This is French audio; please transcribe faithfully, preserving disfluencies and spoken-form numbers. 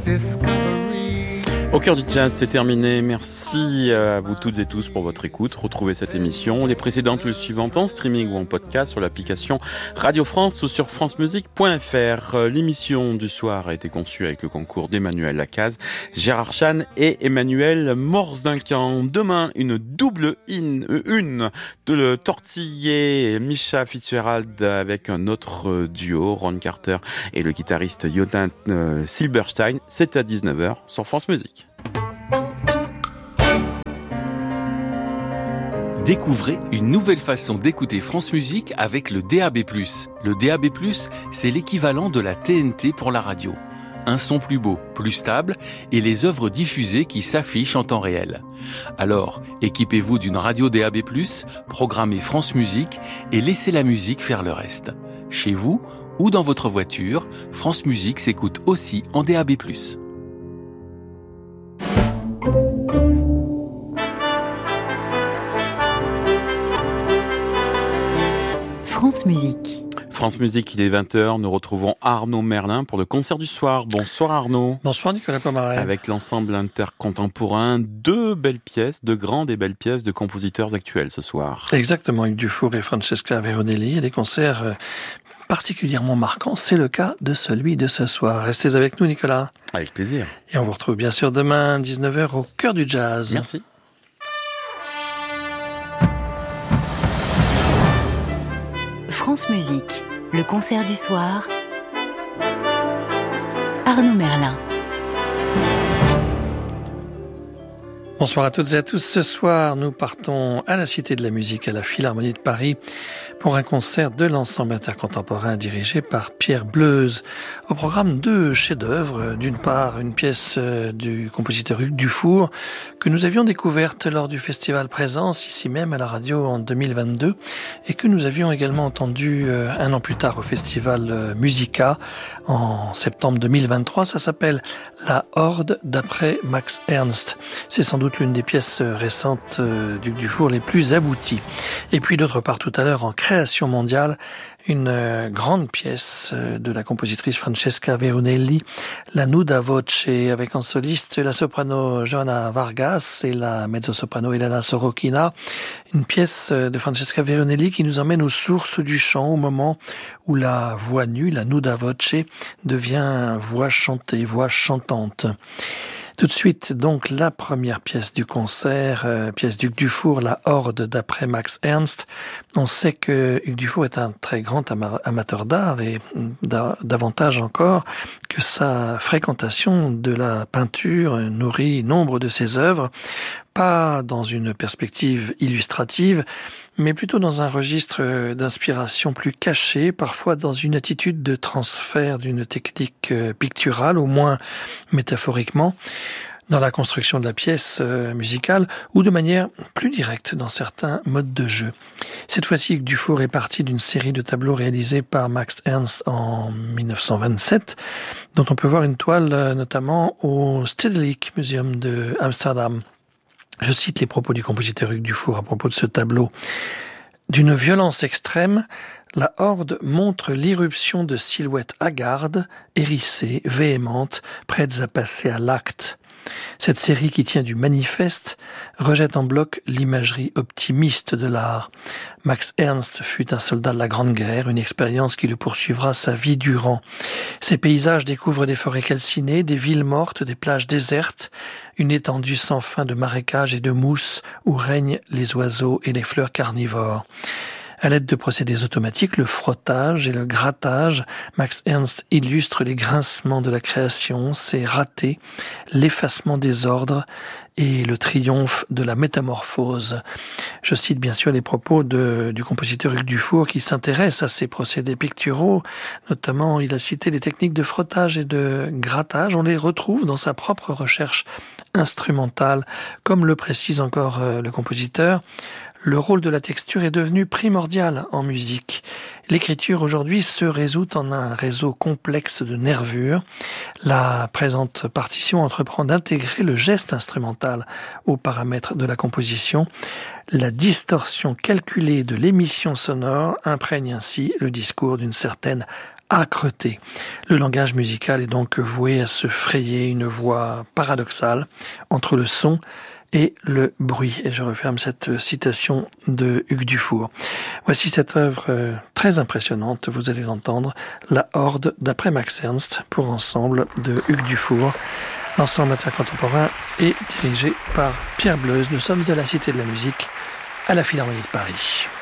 Au cœur du jazz, c'est terminé. Merci à vous toutes et tous pour votre écoute. Retrouvez cette émission, les précédentes, le suivant en streaming ou en podcast sur l'application Radio France ou sur francemusique point f r. L'émission du soir a été conçue avec le concours d'Emmanuel Lacaze, Gérard Chan et Emmanuel Morse-Duncan. Demain, une double in, une de le Tortillé et Misha Fitzgerald avec un autre duo, Ron Carter et le guitariste Jonathan Silberstein. C'est à dix-neuf heures sur France Musique. Découvrez une nouvelle façon d'écouter France Musique avec le D A B plus. Le D A B plus, c'est l'équivalent de la T N T pour la radio. Un son plus beau, plus stable et les œuvres diffusées qui s'affichent en temps réel. Alors, équipez-vous d'une radio D A B plus, programmez France Musique et laissez la musique faire le reste. Chez vous ou dans votre voiture, France Musique s'écoute aussi en D A B plus. France Musique. France Musique, il est vingt heures. Nous retrouvons Arnaud Merlin pour le concert du soir. Bonsoir Arnaud. Bonsoir Nicolas Pomaret. Avec l'ensemble intercontemporain, deux belles pièces, deux grandes et belles pièces de compositeurs actuels ce soir. Exactement, Hugues Dufour et Francesca Veronelli. Et des concerts particulièrement marquants. C'est le cas de celui de ce soir. Restez avec nous Nicolas. Avec plaisir. Et on vous retrouve bien sûr demain, dix-neuf heures, au cœur du jazz. Merci. France Musique, le concert du soir. Arnaud Merlin. Bonsoir à toutes et à tous. Ce soir, nous partons à la Cité de la Musique, à la Philharmonie de Paris, pour un concert de l'ensemble intercontemporain dirigé par Pierre Bleuze. Au programme, deux chefs-d'œuvre. D'une part, une pièce du compositeur Hugues Dufour, que nous avions découverte lors du festival Présence, ici même à la radio en deux mille vingt-deux, et que nous avions également entendu un an plus tard au festival Musica, en septembre deux mille vingt-trois. Ça s'appelle La Horde, d'après Max Ernst. C'est sans doute l'une des pièces récentes d'Hugues Dufour les plus abouties. Et puis d'autre part, tout à l'heure, en création mondiale, une grande pièce de la compositrice Francesca Veronelli, la Nuda Voce, avec en soliste la soprano Johanna Vargas et la mezzo-soprano Elena Sorochina. Une pièce de Francesca Veronelli qui nous emmène aux sources du chant, au moment où la voix nue, la Nuda Voce, devient voix chantée, voix chantante. Tout de suite, donc, la première pièce du concert, euh, pièce d'Hugues Dufour, La Horde, d'après Max Ernst. On sait que Hugues Dufour est un très grand ama- amateur d'art et da- davantage encore que sa fréquentation de la peinture nourrit nombre de ses œuvres, pas dans une perspective illustrative, mais plutôt dans un registre d'inspiration plus caché, parfois dans une attitude de transfert d'une technique picturale, au moins métaphoriquement, dans la construction de la pièce musicale, ou de manière plus directe dans certains modes de jeu. Cette fois-ci, Hugues Dufour est parti d'une série de tableaux réalisés par Max Ernst en dix-neuf cent vingt-sept, dont on peut voir une toile notamment au Stedelijk Museum de Amsterdam. Je cite les propos du compositeur Hugues Dufour à propos de ce tableau. D'une violence extrême, la horde montre l'irruption de silhouettes hagardes, hérissées, véhémentes, prêtes à passer à l'acte. Cette série qui tient du manifeste rejette en bloc l'imagerie optimiste de l'art. Max Ernst fut un soldat de la Grande Guerre, une expérience qui le poursuivra sa vie durant. Ces paysages découvrent des forêts calcinées, des villes mortes, des plages désertes, une étendue sans fin de marécages et de mousses où règnent les oiseaux et les fleurs carnivores. À l'aide de procédés automatiques, le frottage et le grattage, Max Ernst illustre les grincements de la création, ses ratés, l'effacement des ordres et le triomphe de la métamorphose. Je cite bien sûr les propos de, du compositeur Hugues Dufour qui s'intéresse à ces procédés picturaux. Notamment, il a cité les techniques de frottage et de grattage. On les retrouve dans sa propre recherche instrumentale. Comme le précise encore euh, le compositeur, le rôle de la texture est devenu primordial en musique. L'écriture aujourd'hui se résout en un réseau complexe de nervures. La présente partition entreprend d'intégrer le geste instrumental aux paramètres de la composition. La distorsion calculée de l'émission sonore imprègne ainsi le discours d'une certaine âcreté. Le langage musical est donc voué à se frayer une voie paradoxale entre le son et le bruit. Et je referme cette citation de Hugues Dufour. Voici cette œuvre très impressionnante, vous allez l'entendre, La Horde d'après Max Ernst, pour ensemble de Hugues Dufour. L'ensemble intercontemporain est dirigé par Pierre Bleuze. Nous sommes à la Cité de la Musique, à la Philharmonie de Paris.